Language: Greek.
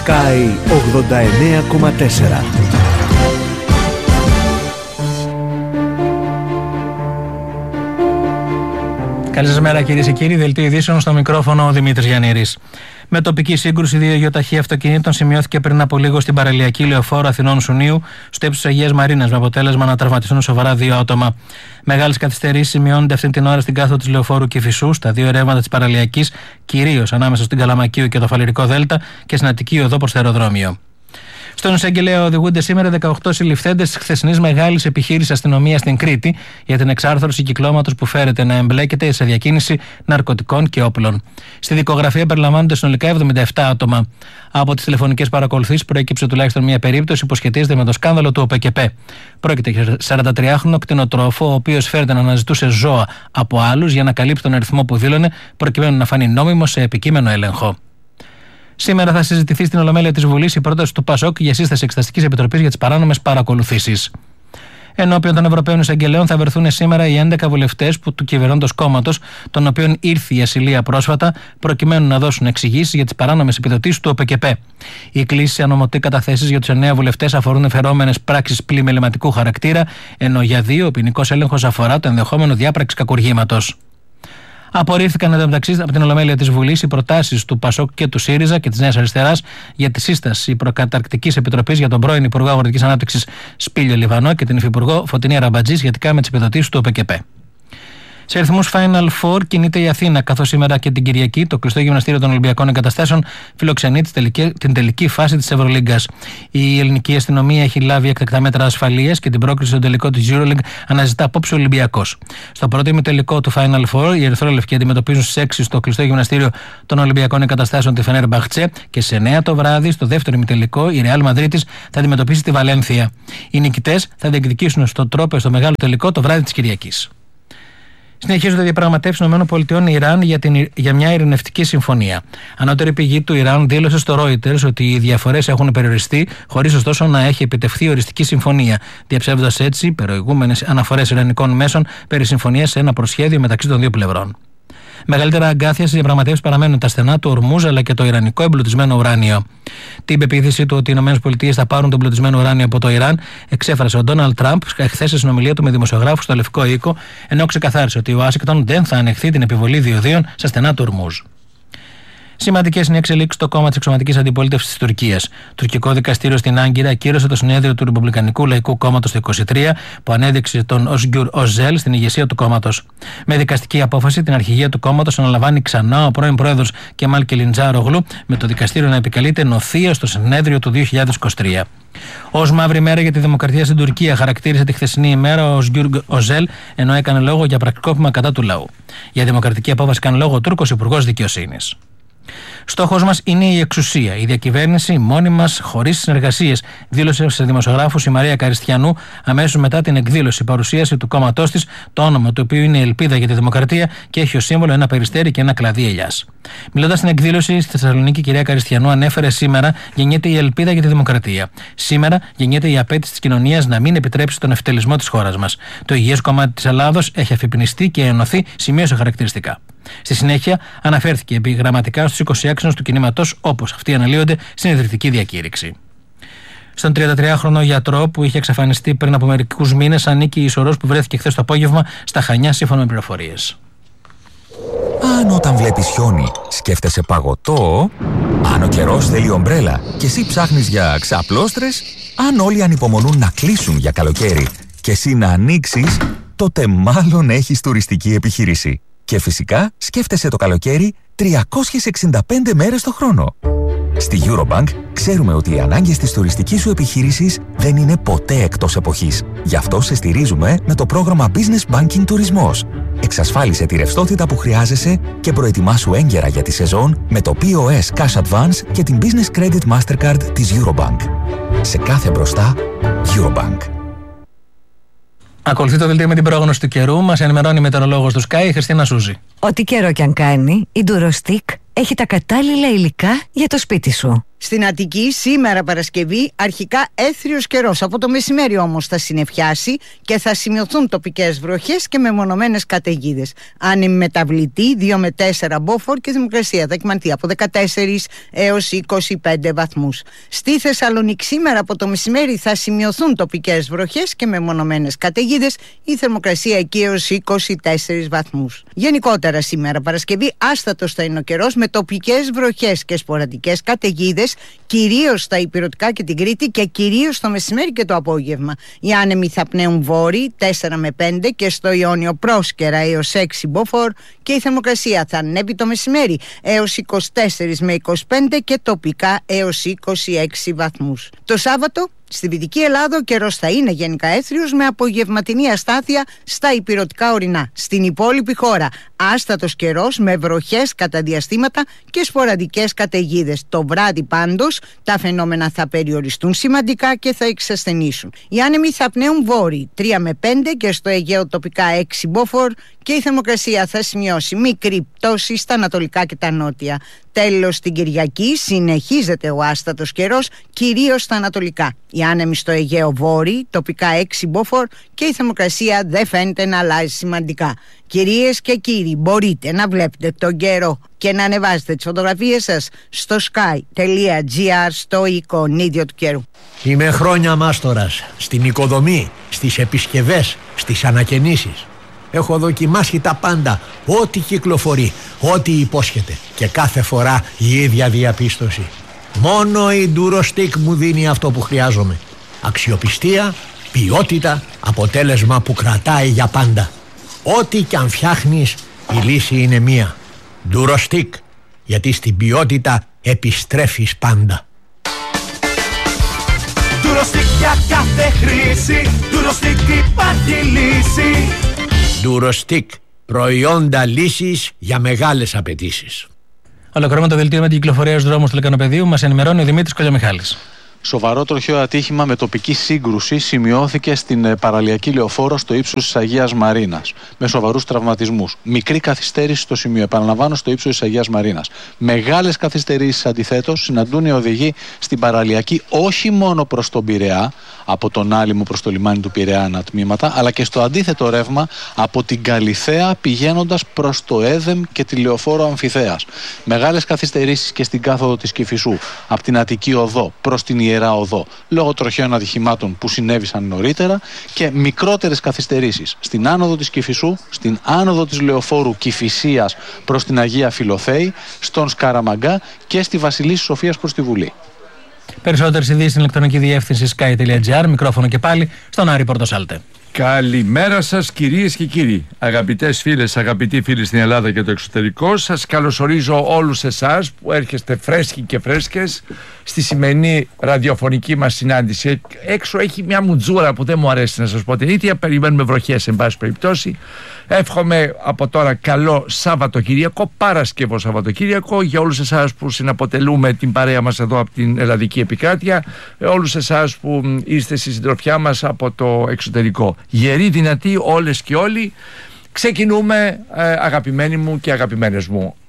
Sky 89,4. Καλή σας μέρα κυρίες και κύριοι, δελτίο ειδήσεων, στο μικρόφωνο ο Δημήτρης Γιαννήρης. Με τοπική σύγκρουση δύο γεωταχή αυτοκινήτων σημειώθηκε πριν από λίγο στην παραλιακή λεωφόρο Αθηνών Σουνίου, στο ύψος της Αγίας Μαρίνας, με αποτέλεσμα να τραυματιστούν σοβαρά δύο άτομα. Μεγάλες καθυστερήσεις σημειώνονται αυτή την ώρα στην κάθοδο της λεωφόρου Κηφισού, στα δύο ρεύματα της παραλιακής, κυρίως ανάμεσα στην Καλαμακίου και το Φαλιρικό Δέλτα και στην Αττική οδό προς το αεροδρόμιο. Στον εισαγγελέα οδηγούνται σήμερα 18 συλληφθέντες της χθεσινής μεγάλης επιχείρησης αστυνομίας στην Κρήτη για την εξάρθρωση κυκλώματος που φέρεται να εμπλέκεται σε διακίνηση ναρκωτικών και όπλων. Στη δικογραφία περιλαμβάνονται συνολικά 77 άτομα. Από τις τηλεφωνικές παρακολουθήσεις προέκυψε τουλάχιστον μια περίπτωση που σχετίζεται με το σκάνδαλο του ΟΠΕΚΕΠΕ. Πρόκειται για 43χρονο κτηνοτρόφο, ο οποίος φέρεται να αναζητούσε ζώα από άλλους για να καλύψει τον αριθμό που δήλωνε, προκειμένου να φανεί νόμιμο σε επικείμενο έλεγχο. Σήμερα θα συζητηθεί στην Ολομέλεια της Βουλής η πρόταση του ΠΑΣΟΚ για σύσταση Εξεταστικής Επιτροπής για τις παράνομες παρακολουθήσεις. Ενώπιον των Ευρωπαίων Εισαγγελέων θα βρεθούν σήμερα οι 11 βουλευτές του κυβερνώντος κόμματος, των οποίων ήρθε η ασυλία πρόσφατα, προκειμένου να δώσουν εξηγήσεις για τις παράνομες επιδοτήσεις του ΟΠΕΚΕΠΕ. Οι κλήσεις σε ανωμοτή καταθέσεις για τους 9 βουλευτές αφορούν εφερόμενες πράξεις πλημεληματικού χαρακτήρα, ενώ για 2 ο ποινικός έλεγχος αφορά το ενδεχόμενο διάπραξη κακουργήματος. Απορρίφθηκαν εντωμεταξύ από την Ολομέλεια της Βουλής οι προτάσεις του ΠΑΣΟΚ και του ΣΥΡΙΖΑ και της Νέας Αριστεράς για τη σύσταση προκαταρκτικής επιτροπής για τον πρώην Υπουργό Αγροτικής Ανάπτυξης Σπύλιο Λιβανό και την Υφυπουργό Φωτεινή Ραμπατζή σχετικά με τις επιδοτήσεις του ΟΠΕΚΕΠΕ. Σε αριθμούς Final Four κινείται η Αθήνα, καθώς σήμερα και την Κυριακή το κλειστό γυμναστήριο των Ολυμπιακών Εγκαταστάσεων φιλοξενεί την τελική φάση της Ευρωλίγκας. Η ελληνική αστυνομία έχει λάβει εκτακτά μέτρα ασφαλείας και την πρόκριση στον τελικό της EuroLeague αναζητά απόψε ο Ολυμπιακός. Στο πρώτο ημιτελικό του Final Four, οι ερυθρόλευκοι αντιμετωπίζουν στις 6 στο κλειστό γυμναστήριο των Ολυμπιακών Εγκαταστάσεων τη Φενέρμπαχτσε και σε 9 το βράδυ, στο δεύτερο ημιτελικό, η Ρεάλ Μαδρίτης θα αντιμετωπίσει τη Βαλένθια. Οι νικητές θα διεκδικήσουν στο τρόπο στο μεγάλο τελικό το βράδυ της Κυριακής. Συνεχίζονται διαπραγματεύσεις ΗΠΑ-Ιράν για μια ειρηνευτική συμφωνία. Ανώτερη πηγή του Ιράν δήλωσε στο Reuters ότι οι διαφορές έχουν περιοριστεί, χωρίς ωστόσο να έχει επιτευχθεί οριστική συμφωνία, διαψεύδοντας έτσι προηγούμενες αναφορές ιρανικών μέσων περί συμφωνίας σε ένα προσχέδιο μεταξύ των δύο πλευρών. Μεγαλύτερα αγκάθια στις διαπραγματεύσεις παραμένουν τα στενά του Ορμούζ αλλά και το ιρανικό εμπλουτισμένο ουράνιο. Την πεποίθηση του ότι οι ΗΠΑ θα πάρουν το εμπλουτισμένο ουράνιο από το Ιράν εξέφρασε ο Ντόναλντ Τραμπ χθες σε συνομιλία του με δημοσιογράφους στο Λευκό Οίκο, ενώ ξεκαθάρισε ότι η Ουάσιγκτον δεν θα ανεχθεί την επιβολή διοδίων στα στενά του Ορμούζ. Σημαντικές είναι οι εξελίξεις στο κόμμα της εξωματικής αντιπολίτευσης της Τουρκίας. Το τουρκικό δικαστήριο στην Άγκυρα ακύρωσε το συνέδριο του Ρεπουμπλικανικού Λαϊκού Κόμματος το 2023, που ανέδειξε τον Οσγκιουρ Οζέλ στην ηγεσία του κόμματος. Με δικαστική απόφαση, την αρχηγία του κόμματος αναλαμβάνει ξανά ο πρώην πρόεδρος Κεμάλ Κελιντζάρογλου, με το δικαστήριο να επικαλείται νοθεία στο συνέδριο του 2023. Ως μαύρη μέρα για τη δημοκρατία στην Τουρκία χαρακτήρισε τη χθεσινή ημέρα ο Οσγκιουρ Οζέλ, ενώ έκανε λόγο για πραξικόπημα κατά του λαού. Για δημοκρατική απόφαση κάνει λόγο ο Τούρκος Υπουργός Δικαιοσύνης. Στόχος μας είναι η εξουσία, η διακυβέρνηση μόνη μας, χωρίς συνεργασίες, δήλωσε σε δημοσιογράφους η Μαρία Καριστιανού αμέσως μετά την εκδήλωση παρουσίαση του κόμματός της, το όνομα του οποίου είναι η Ελπίδα για τη Δημοκρατία και έχει ως σύμβολο ένα περιστέρι και ένα κλαδί ελιάς. Μιλώντας στην εκδήλωση στη Θεσσαλονίκη, η κυρία Καριστιανού ανέφερε: σήμερα γεννιέται η ελπίδα για τη δημοκρατία. Σήμερα γεννιέται η απέτηση της κοινωνίας να μην επιτρέψει τον ευτελισμό της χώρας μας. Το υγιές κομμάτι της Ελλάδος έχει αφυπνιστεί και ενωθεί, σημείωσε χαρακτηριστικά. Στη συνέχεια, αναφέρθηκε επιγραμματικά στους 20 άξονες του κινήματος, όπως αυτοί αναλύονται στην ιδρυτική διακήρυξη. Στον 33χρονο γιατρό που είχε εξαφανιστεί πριν από μερικούς μήνες ανήκει η σωρός που βρέθηκε χθες το απόγευμα στα Χανιά, σύμφωνα με πληροφορίες. Αν όταν βλέπεις χιόνι σκέφτεσαι παγωτό, αν ο καιρός θέλει ομπρέλα και εσύ ψάχνεις για ξαπλώστρες, αν όλοι ανυπομονούν να κλείσουν για καλοκαίρι και εσύ να ανοίξεις, τότε μάλλον έχεις τουριστική επιχείρηση. Και φυσικά σκέφτεσαι το καλοκαίρι 365 μέρες το χρόνο. Στη Eurobank ξέρουμε ότι οι ανάγκες της τουριστικής σου επιχείρησης δεν είναι ποτέ εκτός εποχής. Γι' αυτό σε στηρίζουμε με το πρόγραμμα Business Banking Τουρισμός. Εξασφάλισε τη ρευστότητα που χρειάζεσαι και προετοιμάσου έγκαιρα για τη σεζόν με το POS Cash Advance και την Business Credit Mastercard της Eurobank. Σε κάθε μπροστά, Eurobank. Ακολουθεί το δελτίο με την πρόγνωση του καιρού. Μας ενημερώνει η μετεωρολόγος του Sky, η Χριστίνα Σούζη. Ό,τι καιρό κι αν κάνει, η Durostic έχει τα κατάλληλα υλικά για το σπίτι σου. Στην Αττική σήμερα Παρασκευή αρχικά έθριος καιρός. Από το μεσημέρι όμως θα συννεφιάσει και θα σημειωθούν τοπικές βροχές και μεμονωμένες καταιγίδες. Άνεμη μεταβλητή 2 με 4 μποφόρ και θερμοκρασία θα κυμανθεί από 14 έως 25 βαθμούς. Στη Θεσσαλονίκη σήμερα από το μεσημέρι θα σημειωθούν τοπικές βροχές και μεμονωμένες καταιγίδες. Η θερμοκρασία εκεί έως 24 βαθμούς. Γενικότερα σήμερα Παρασκευή άστατος θα είναι ο καιρός με τοπικές βροχές και σποραδικές καταιγίδες, κυρίως στα Ηπειρωτικά και την Κρήτη και κυρίως το μεσημέρι και το απόγευμα. Οι άνεμοι θα πνέουν βόρειοι 4 με 5 και στο Ιόνιο πρόσκαιρα έως 6 μποφόρ και η θερμοκρασία θα ανέβει το μεσημέρι έως 24 με 25 και τοπικά έως 26 βαθμούς. Το Σάββατο στη Δυτική Ελλάδα ο καιρός θα είναι γενικά έθριος με απογευματινή αστάθεια στα ηπειρωτικά ορεινά. Στην υπόλοιπη χώρα άστατος καιρός με βροχές κατά διαστήματα και σποραδικές καταιγίδες. Το βράδυ πάντως τα φαινόμενα θα περιοριστούν σημαντικά και θα εξασθενήσουν. Οι άνεμοι θα πνέουν βόρειοι 3 με 5 και στο Αιγαίο τοπικά 6 μποφόρ και η θερμοκρασία θα σημειώσει μικρή πτώση στα ανατολικά και τα νότια. Τέλος, την Κυριακή συνεχίζεται ο άστατος καιρός, κυρίως στα ανατολικά. Οι άνεμοι στο Αιγαίο βόρειοι, τοπικά 6 μποφόρ και η θερμοκρασία δεν φαίνεται να αλλάζει σημαντικά. Κυρίες και κύριοι, μπορείτε να βλέπετε τον καιρό και να ανεβάζετε τις φωτογραφίες σας στο sky.gr στο εικονίδιο του καιρού. Είμαι χρόνια μάστορας στην οικοδομή, στις επισκευές, στις ανακαινήσεις. Έχω δοκιμάσει τα πάντα, ό,τι κυκλοφορεί, ό,τι υπόσχεται και κάθε φορά η ίδια διαπίστωση. Μόνο η Durostec μου δίνει αυτό που χρειάζομαι. Αξιοπιστία, ποιότητα, αποτέλεσμα που κρατάει για πάντα. Ό,τι κι αν φτιάχνεις, η λύση είναι μία. Durostec, γιατί στην ποιότητα επιστρέφεις πάντα. Durostec για κάθε χρήση, Durostec υπάρχει λύση. Durostec, προϊόντα λύσης για μεγάλες απαιτήσεις. Ολοκληρώνουμε το δελτίο με την κυκλοφορία στους δρόμους του Λεκανοπεδίου. Μας ενημερώνει ο Δημήτρης Κολιομιχάλης. Σοβαρό τροχαίο ατύχημα με τοπική σύγκρουση σημειώθηκε στην παραλιακή λεωφόρο στο ύψος της Αγίας Μαρίνας με σοβαρούς τραυματισμούς. Μικρή καθυστέρηση στο σημείο, επαναλαμβάνω, στο ύψος της Αγίας Μαρίνας. Μεγάλες καθυστερήσεις αντιθέτως συναντούν οι οδηγοί στην παραλιακή όχι μόνο προς τον Πειραιά, από τον Άλυμο προς το λιμάνι του Πειραιά ένα τμήματα, αλλά και στο αντίθετο ρεύμα από την Καλιθέα πηγαίνοντας προς το Έδεμ και τη λεωφόρο Αμφιθέας. Μεγάλες καθυστερήσεις και στην κάθοδο της Κηφισού από την Αττική Οδό προς την Ιερά Οδό λόγω τροχαίων ατυχημάτων που συνέβησαν νωρίτερα και μικρότερες καθυστερήσεις στην άνοδο της Κηφισού, στην άνοδο της λεωφόρου Κηφισίας προς την Αγία Φιλοθέη, στον Σκαραμαγκά και στη Βασιλίσσης Σοφίας προς τη Βουλή. Περισσότερες ειδήσεις στην ηλεκτρονική διεύθυνση sky.gr. Μικρόφωνο και πάλι στον Άρη Πορτοσάλτε. Καλημέρα σας κυρίες και κύριοι, αγαπητές φίλες, αγαπητοί φίλοι στην Ελλάδα και το εξωτερικό. Σας καλωσορίζω όλους εσάς που έρχεστε φρέσκοι και φρέσκες στη σημερινή ραδιοφωνική μας συνάντηση. Έξω έχει μια μουτζούρα που δεν μου αρέσει να σας πω την ίδια, περιμένουμε βροχές εν πάση περιπτώσει. Εύχομαι από τώρα καλό Σαββατοκύριακο, Παρασκευό Σαββατοκύριακο για όλους εσάς που συναποτελούμε την παρέα μας εδώ από την Ελλαδική Επικράτεια, όλους εσάς που είστε στη συντροφιά μας από το εξωτερικό. Γεροί, δυνατοί όλες και όλοι. Ξεκινούμε, αγαπημένοι μου και αγαπημένες μου.